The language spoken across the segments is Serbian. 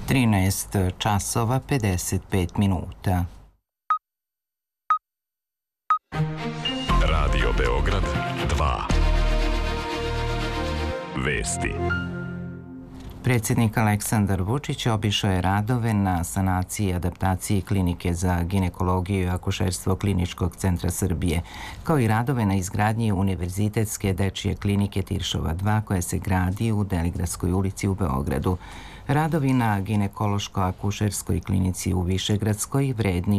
13 časova 55 minuta. Radio Beograd 2. Vesti. Predsjednik Aleksandar Vučić obišao je radove na sanaciji i adaptaciji klinike za ginekologiju i akušerstvo Kliničkog centra Srbije, kao i radove na izgradnji Univerzitetske dečije klinike Tiršova 2 koja se gradi u Deligradskoj ulici u Beogradu. Radovi na ginekološko-akušerskoj klinici u Višegradskoj, vredni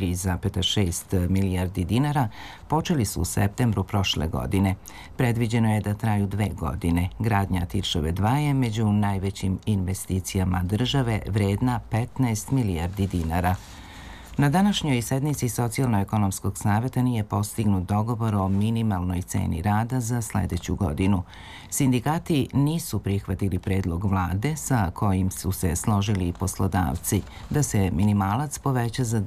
4,6 milijardi dinara, počeli su u septembru prošle godine. Predviđeno je da traju 2 godine. Gradnja Tiršove 2 je među najvećim investicijama države, vredna 15 milijardi dinara. Na današnjoj sednici Socijalno-ekonomskog saveta nije postignut dogovor o minimalnoj ceni rada za sledeću godinu. Sindikati nisu prihvatili predlog vlade sa kojim su se složili i poslodavci da se minimalac poveća za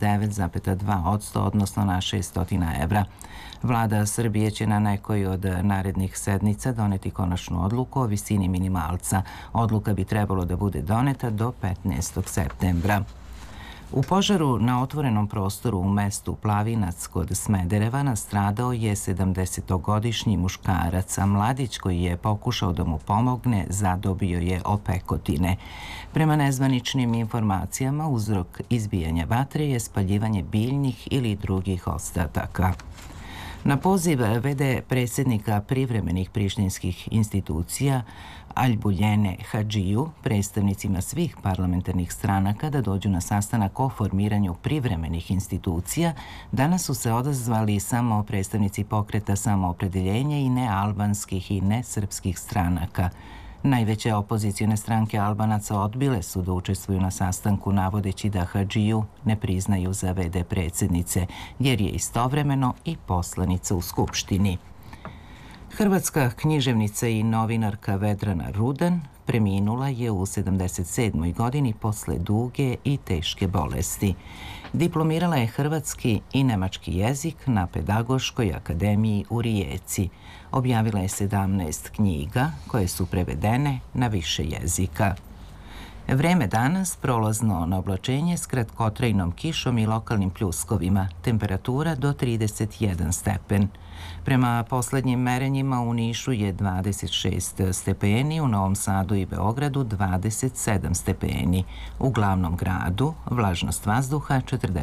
9,2%, odnosno na 600 evra. Vlada Srbije će na nekoj od narednih sednica doneti konačnu odluku o visini minimalca. Odluka bi trebalo da bude doneta do 15. septembra. U požaru na otvorenom prostoru u mestu Plavinac kod Smedereva nastradao je 70-godišnji muškarac, a mladić koji je pokušao da mu pomogne zadobio je opekotine. Prema nezvaničnim informacijama, uzrok izbijanja vatre je spaljivanje biljnih ili drugih ostataka. Na poziv v.d. predsjednika privremenih prištinskih institucija Albuljene Hadžiju, predstavnicima svih parlamentarnih stranaka da dođu na sastanak o formiranju privremenih institucija, danas su se odazvali samo predstavnici pokreta Samoopredeljenje i nealbanskih i nesrpskih stranaka. Najveće opozicijone stranke Albanaca odbile su da učestvuju na sastanku navodeći da Hadžiju ne priznaju za v.d. predsjednice, jer je istovremeno i poslanica u Skupštini. Hrvatska književnica i novinarka Vedrana Rudan preminula je u 77. godini posle duge i teške bolesti. Diplomirala je hrvatski i nemački jezik na Pedagoškoj akademiji u Rijeci. Objavila je 17 knjiga koje su prevedene na više jezika. Vreme danas prolazno na oblačenje s kratkotrajnom kišom i lokalnim pljuskovima. Temperatura do 31 stepen. Prema poslednjim merenjima u Nišu je 26 stepeni, u Novom Sadu i Beogradu 27 stepeni. U glavnom gradu vlažnost vazduha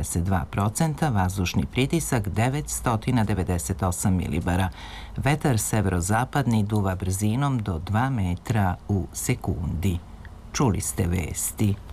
42%, vazdušni pritisak 998 milibara. Vetar severozapadni duva brzinom do 2 metra u sekundi. Čuli ste vesti.